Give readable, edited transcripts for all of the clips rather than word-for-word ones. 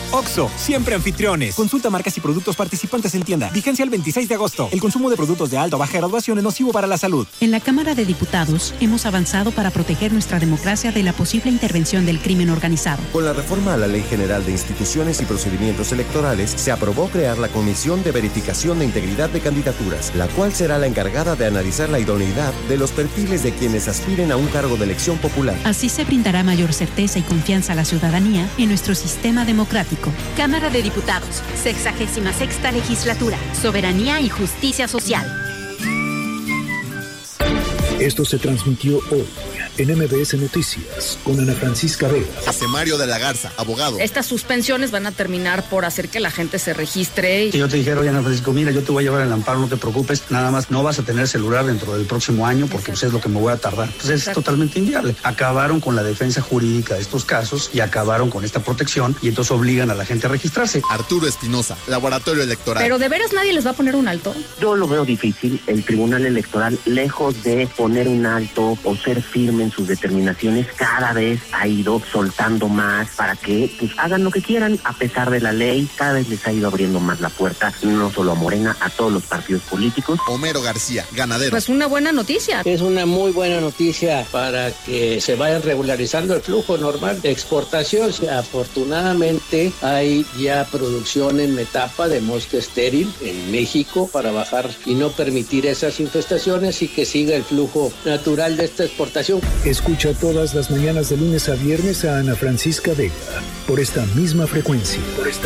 Oxxo, siempre anfitriones. Consulta marcas y productos participantes en tienda. Vigencia el 26 de agosto. El consumo de productos de alta o baja graduación es nocivo para la salud. En la Cámara de Diputados hemos avanzado para proteger nuestra democracia de la posible intervención del crimen organizado. Con la reforma a la Ley General de Instituciones y Procedimientos Electorales, se aprobó crear la Comisión de Verificación de Integridad de Candidaturas, la cual será la encargada de analizar la idoneidad de los perfiles de quienes aspiren a un cargo de elección popular. Así se brindará mayor certeza y confianza a la ciudadanía en nuestro sistema democrático. Cámara de Diputados, 66ª Legislatura, Soberanía y Justicia Social. Esto se transmitió hoy en MBS Noticias con Ana Francisca Vega. José Mario de la Garza, abogado. Estas suspensiones van a terminar por hacer que la gente se registre. Si yo te dijera, oye, Ana Francisco, mira, yo te voy a llevar el amparo, no te preocupes, nada más no vas a tener celular dentro del próximo año porque pues, es lo que me voy a tardar. Entonces es totalmente inviable. Acabaron con la defensa jurídica de estos casos y acabaron con esta protección y entonces obligan a la gente a registrarse. Arturo Espinosa, Laboratorio Electoral. ¿Pero de veras nadie les va a poner un alto? Yo lo veo difícil. El Tribunal Electoral, lejos de poner un alto o ser firme en sus determinaciones, cada vez ha ido soltando más para que pues hagan lo que quieran a pesar de la ley. Cada vez les ha ido abriendo más la puerta, no solo a Morena, a todos los partidos políticos. Homero García, ganadero. Pues una buena noticia. Es una muy buena noticia para que se vaya regularizando el flujo normal de exportación. Afortunadamente hay ya producción en etapa de mosca estéril en México para bajar y no permitir esas infestaciones y que siga el flujo natural de esta exportación. Escucha todas las mañanas de lunes a viernes a Ana Francisca Vega por esta misma frecuencia.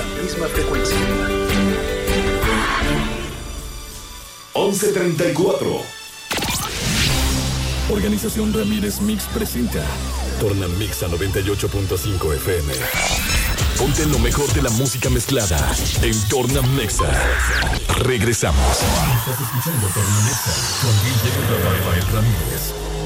11:34. Organización Ramírez Mix presenta Tornamix a 98.5 FM. Ponte lo mejor de la música mezclada en Tornamexa. Regresamos. Estás escuchando Tornamexa con DJ Rafael Ramírez.